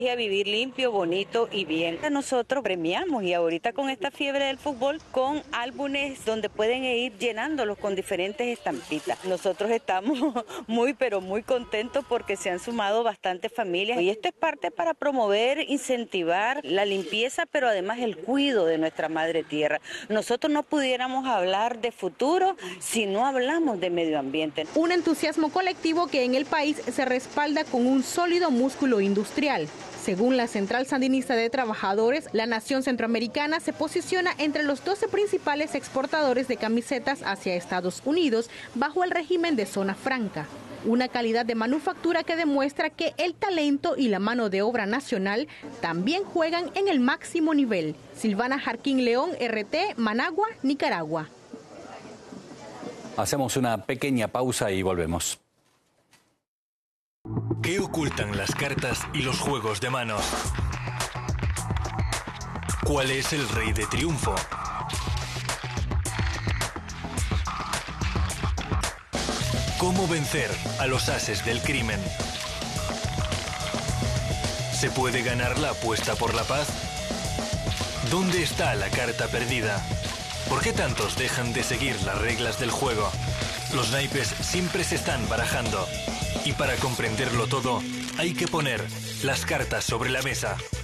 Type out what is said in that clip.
Y a vivir limpio, bonito y bien. Nosotros premiamos y ahorita con esta fiebre del fútbol con álbumes donde pueden ir llenándolos con diferentes estampitas. Nosotros estamos muy pero muy contentos porque se han sumado bastantes familias y esto es parte para promover, incentivar la limpieza, pero además el cuidado de nuestra madre tierra. Nosotros no pudiéramos hablar de futuro si no hablamos de medio ambiente. Un entusiasmo colectivo que en el país se respalda con un sólido músculo industrial. Según la Central Sandinista de Trabajadores, la nación centroamericana se posiciona entre los 12 principales exportadores de camisetas hacia Estados Unidos bajo el régimen de zona franca. Una calidad de manufactura que demuestra que el talento y la mano de obra nacional también juegan en el máximo nivel. Silvana Jarquín León, RT, Managua, Nicaragua. Hacemos una pequeña pausa y volvemos. ¿Qué ocultan las cartas y los juegos de manos? ¿Cuál es el rey de triunfo? ¿Cómo vencer a los ases del crimen? ¿Se puede ganar la apuesta por la paz? ¿Dónde está la carta perdida? ¿Por qué tantos dejan de seguir las reglas del juego? Los naipes siempre se están barajando. Y para comprenderlo todo, hay que poner las cartas sobre la mesa.